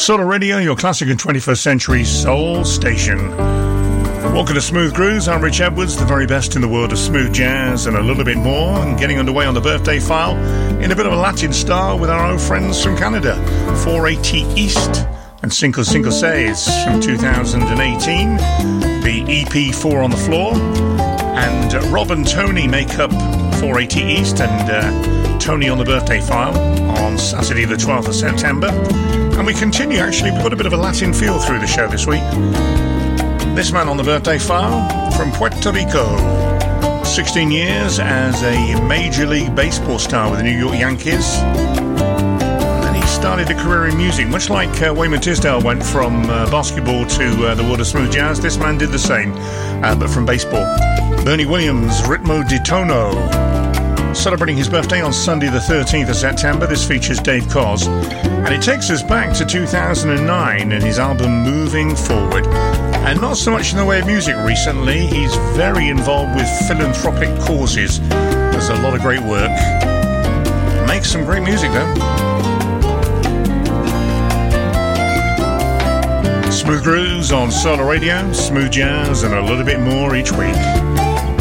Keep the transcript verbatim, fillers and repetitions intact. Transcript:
Solar Radio, your classic and twenty-first century soul station. Welcome to Smooth Grooves. I'm Rich Edwards, the very best in the world of smooth jazz and a little bit more, and getting underway on the birthday file in a bit of a Latin style with our old friends from Canada, four eighty East and Cinco Cinco Seis from two thousand eighteen, the E P Four on the Floor, and Rob and Tony make up four eighty East and uh, Tony on the birthday file on Saturday the twelfth of September. And we continue, actually, we've got a bit of a Latin feel through the show this week. This man on the birthday file from Puerto Rico, sixteen years as a Major League Baseball star with the New York Yankees. And then he started a career in music, much like uh, Wayman Tisdale went from uh, basketball to uh, the world of smooth jazz. This man did the same, uh, but from baseball. Bernie Williams, Ritmo di Tono. Celebrating his birthday on Sunday the thirteenth of September, this features Dave Koz. And it takes us back to two thousand nine and his album Moving Forward. And not so much in the way of music recently, he's very involved with philanthropic causes. There's a lot of great work. Makes some great music though. Smooth Grooves on Solar Radio, smooth jazz and a little bit more each week.